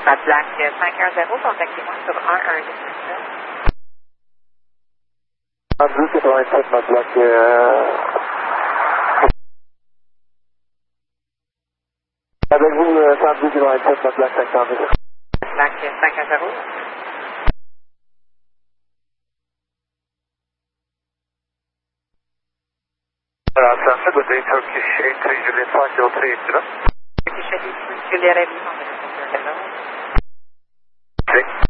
Black 510, contactez-moi sur 1117. 1287, Mad Black. Avec vous, 1287, Mad Black 510. Black 510. Sunset with the Turkish 83 Juliet 50380. Turkish 83 Juliet 800. Okay.